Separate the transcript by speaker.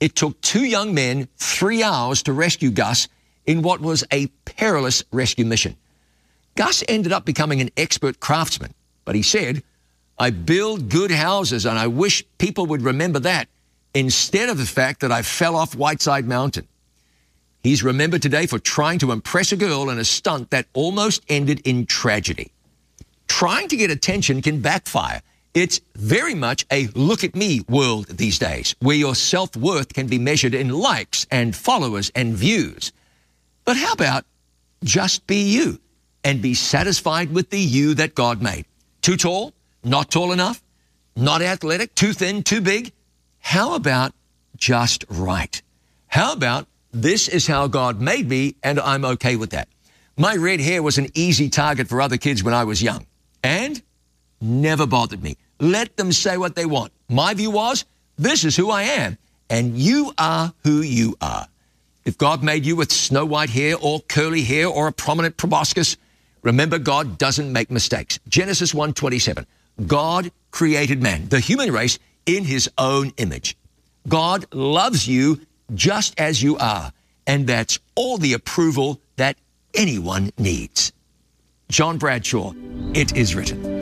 Speaker 1: It took 2 young men 3 hours to rescue Gus in what was a perilous rescue mission. Gus ended up becoming an expert craftsman, but he said, "I build good houses and I wish people would remember that instead of the fact that I fell off Whiteside Mountain." He's remembered today for trying to impress a girl in a stunt that almost ended in tragedy. Trying to get attention can backfire. It's very much a look at me world these days, where your self-worth can be measured in likes and followers and views. But how about just be you and be satisfied with the you that God made? Too tall? Not tall enough? Not athletic? Too thin? Too big? How about just right? How about this is how God made me and I'm okay with that? My red hair was an easy target for other kids when I was young and never bothered me. Let them say what they want. My view was, this is who I am and you are who you are. If God made you with snow white hair or curly hair or a prominent proboscis, remember God doesn't make mistakes. Genesis 1:27. God created man, the human race, in his own image. God loves you just as you are, and that's all the approval that anyone needs. John Bradshaw, It Is Written.